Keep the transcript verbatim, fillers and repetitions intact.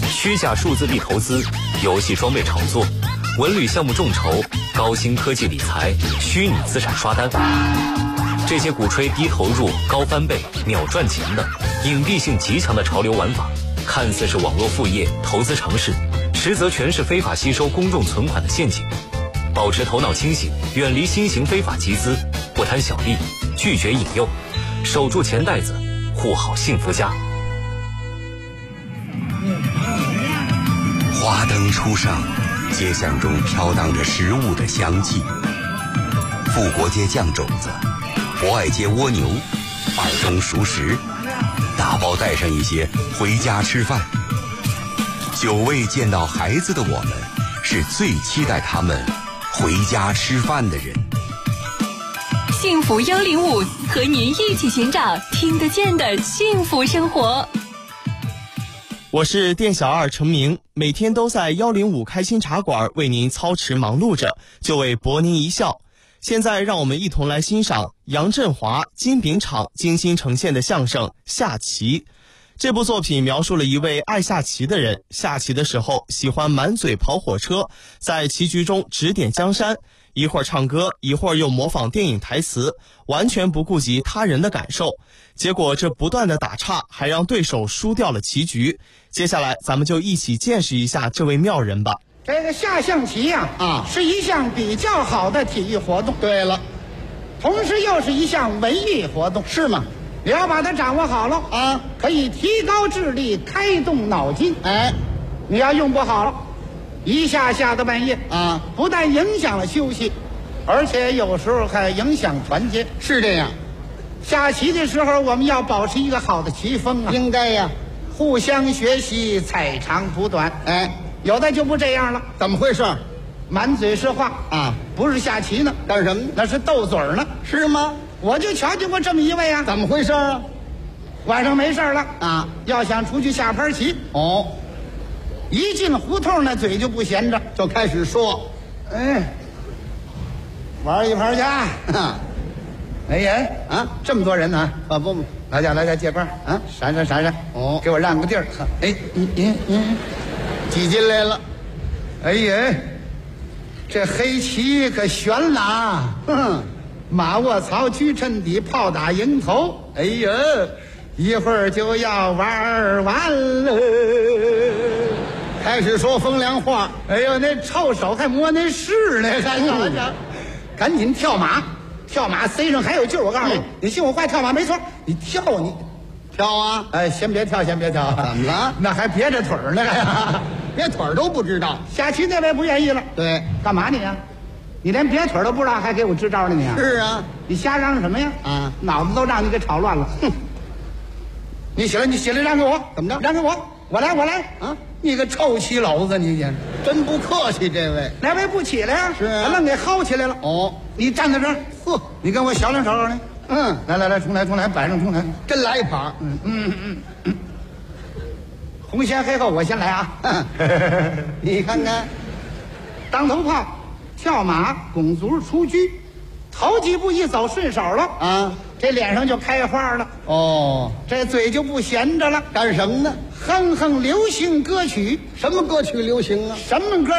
虚假数字币投资、游戏装备炒作、文旅项目众筹、高新科技理财、虚拟资产刷单，这些鼓吹低投入、高翻倍、秒赚钱的隐蔽性极强的潮流玩法，看似是网络副业、投资尝试，实则全是非法吸收公众存款的陷阱。保持头脑清醒，远离新型非法集资，不贪小利，拒绝引诱，守住钱袋子，护好幸福家。 花灯初上，街巷中飘荡着食物的香气。富国街酱肘子，博爱街蜗牛，二中熟食，打包带上一些回家吃饭。久未见到孩子的我们，是最期待他们回家吃饭的人。 幸福幺零五和您一起寻找听得见的幸福生活。 我是店小二程明，每天都在幺零五开心茶馆为您操持忙碌着，就为博您一笑。现在让我们一同来欣赏杨振华、金炳昶精心呈现的相声《下棋》。这部作品描述了一位爱下棋的人，下棋的时候喜欢满嘴跑火车，在棋局中指点江山，一会儿唱歌，一会儿又模仿电影台词，完全不顾及他人的感受。结果这不断的打岔，还让对手输掉了棋局。接下来咱们就一起见识一下这位妙人吧。 这个下象棋呀、啊，啊，是一项比较好的体育活动。对了，同时又是一项文艺活动，是吗？你要把它掌握好了啊，可以提高智力，开动脑筋。哎，你要用不好了，一下下到半夜啊，不但影响了休息，而且有时候还影响团结。是这样，下棋的时候我们要保持一个好的棋风啊，应该呀，互相学习，踩长补短。哎，有的就不这样了。怎么回事？满嘴是话啊，不是下棋呢，干什么？那是斗嘴呢，是吗？我就瞧见过这么一位啊。怎么回事啊？晚上没事了啊，要想出去下盘棋哦，一进胡同那嘴就不闲着，就开始说：“哎，玩一盘去啊！没人啊，这么多人呢啊！不不，来家来家借班啊！闪闪闪闪哦，给我让个地儿。哎，你你你挤进来了。哎呀，这黑棋可悬了啊！哼。”马卧槽，车趁底，炮打营头。哎呀，一会儿就要玩完了。开始说风凉话。哎呦，那臭手还摸那屎呢，还嗯、赶紧跳马，跳马塞上还有救。我告诉你，嗯、你信我话，跳马没错。你跳你跳啊！哎，先别跳，先别跳。怎么了？那还别着腿儿呢，别腿儿都不知道。下棋那位不愿意了。对，干嘛你呀、啊？你连别腿都不知道，还给我支招呢你啊！是啊，你瞎嚷什么呀？啊，脑子都让你给吵乱了。哼！你起来，你起来，让给我，怎么着？让给我，我来，我来啊！你个臭棋篓子，你也真不客气，这位哪位不起来呀？是啊，愣给薅起来了。哦，你站在这儿，呵，你跟我小两手呢。嗯，来来来，重来重来，摆上重来，真来一盘。嗯嗯嗯嗯，红先黑后，我先来啊！你看看，当头炮。跳马、拱足、出车，头几步一走顺手了啊，这脸上就开花了。哦，这嘴就不闲着了，干什么呢？哼哼流行歌曲。什么歌曲流行啊？什么歌？